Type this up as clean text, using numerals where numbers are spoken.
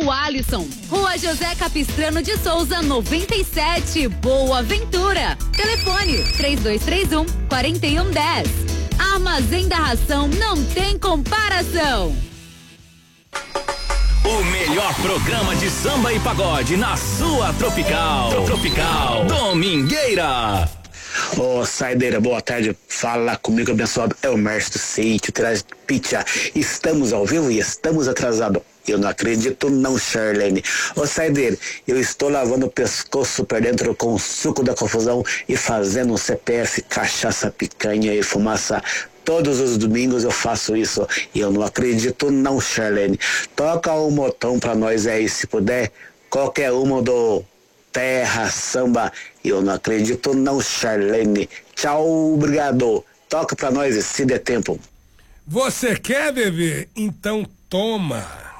do Alisson. Rua José Capistrano de Souza, 97, Boa Ventura. Telefone 3231-4110. Armazém da Ração não tem comparação. O melhor programa de samba e pagode na sua Tropical. Domingueira. Ô, Saideira, boa tarde. Fala comigo, abençoado. É o Márcio do Sítio, traz pizza. Estamos ao vivo e estamos atrasados. Eu não acredito não, Charlene. Ô, Saideira, eu estou lavando o pescoço por dentro com o suco da confusão e fazendo um CPF, cachaça, picanha e fumaça. Todos os domingos eu faço isso. E eu não acredito não, Charlene. Toca um motão pra nós aí, se puder. Qualquer uma do Terra Samba. Eu não acredito não, Charlene. Tchau, obrigado. Toca pra nós se der tempo. Você quer, bebê? Então toma.